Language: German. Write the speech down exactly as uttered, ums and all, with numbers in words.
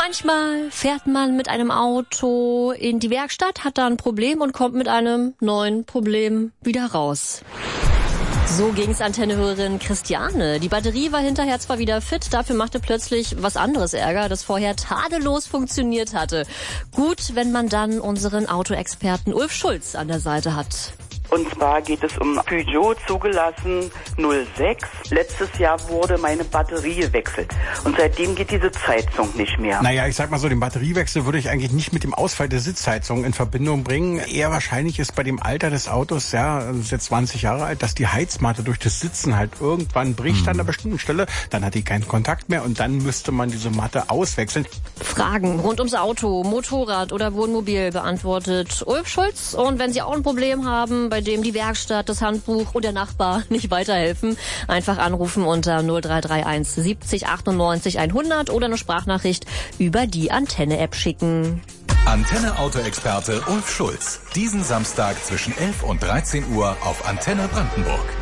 Manchmal fährt man mit einem Auto in die Werkstatt, hat da ein Problem und kommt mit einem neuen Problem wieder raus. So ging's Antennehörerin Christiane. Die Batterie war hinterher zwar wieder fit, dafür machte plötzlich was anderes Ärger, das vorher tadellos funktioniert hatte. Gut, wenn man dann unseren Autoexperten Ulf Schulz an der Seite hat. Und zwar geht es um Peugeot zugelassen null sechs. Letztes Jahr wurde meine Batterie gewechselt. Und seitdem geht die Sitzheizung nicht mehr. Naja, ich sag mal so, den Batteriewechsel würde ich eigentlich nicht mit dem Ausfall der Sitzheizung in Verbindung bringen. Eher wahrscheinlich ist bei dem Alter des Autos, ja, das ist jetzt zwanzig Jahre alt, dass die Heizmatte durch das Sitzen halt irgendwann bricht mhm. an einer bestimmten Stelle. Dann hat die keinen Kontakt mehr und dann müsste man diese Matte auswechseln. Fragen rund ums Auto, Motorrad oder Wohnmobil beantwortet Ulf Schulz. Und wenn Sie auch ein Problem haben, bei dem die Werkstatt, das Handbuch und der Nachbar nicht weiterhelfen, einfach anrufen unter null drei drei eins siebzig achtundneunzig hundert oder eine Sprachnachricht über die Antenne-App schicken. Antenne-Autoexperte Ulf Schulz. Diesen Samstag zwischen elf und dreizehn Uhr auf Antenne Brandenburg.